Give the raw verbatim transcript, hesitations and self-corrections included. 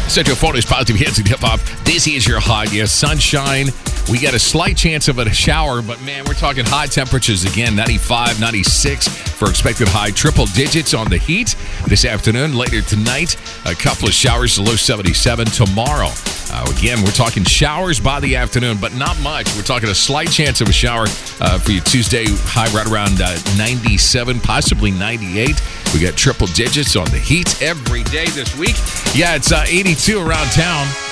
Central Florida's positive hits and hip-hop. This is your high. Yes, sunshine. We got a slight chance of a shower, but man, we're talking high temperatures again. ninety-five, ninety-six for expected high. Triple digits on the heat this afternoon. Later tonight, a couple of showers, the low seventy-seven. Tomorrow, uh, again, we're talking showers by the afternoon, but not much. We're talking a slight chance of a shower uh, for you Tuesday. High right around uh, ninety-seven, possibly ninety-eight. We got triple digits on the heat every day this week. Yeah, it's uh, eighty-two around town.